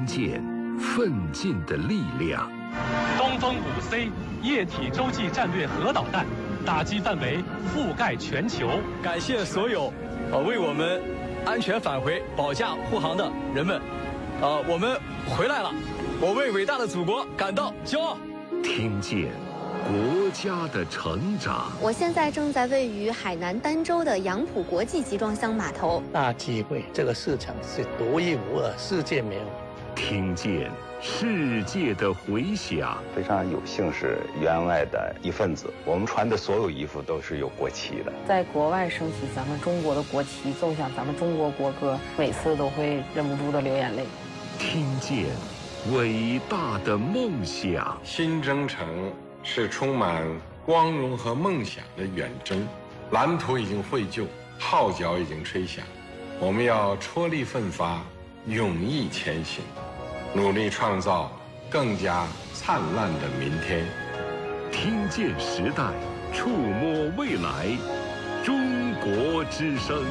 见奋进的力量。 东风5C 液体洲际战略核导弹，打击范围覆盖全球。 感谢所有为我们安全返回、保驾护航的人们。我们回来了，我为伟大的祖国感到骄傲。 听见国家的成长。 我现在正在位于海南儋州的杨浦国际集装箱码头。 大机会，这个市场是独一无二，世界没有。 听见世界的回响。 非常有幸是员外的一份子，我们穿的所有衣服都是有国旗的。 在国外升起咱们中国的国旗，奏响咱们中国国歌，每次都会忍不住的流眼泪。 听见伟大的梦想。 新征程是充满光荣和梦想的远征，蓝图已经绘就，号角已经吹响，我们要踔厉奋发，勇毅前行，努力创造更加灿烂的明天。 听见时代，触摸未来，中国之声。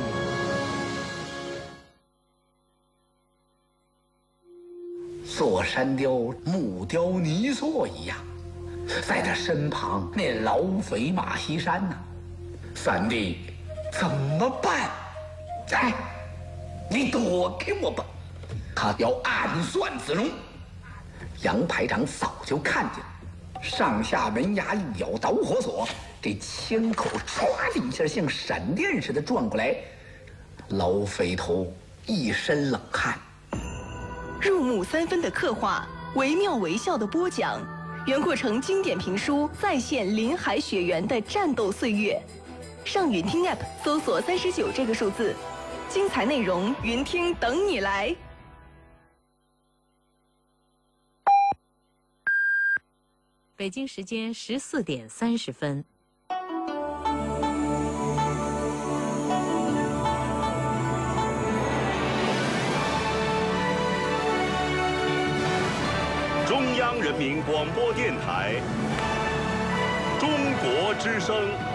座山雕木雕泥塑一样，在他身旁那老匪马锡山呢？三弟，怎么办？哎，你躲给我吧！他要暗算子龙。杨排长早就看见了，上下门牙一咬导火索，这枪口唰的一下像闪电似的转过来，老匪头一身冷汗。 入木3分的刻画，惟妙惟肖的播讲，袁阔成经典评书再现林海雪原的战斗岁月。上云听 App 搜索39这个数字，精彩内容云听等你来。 北京时间14点30分。 中央人民广播电台，中国之声。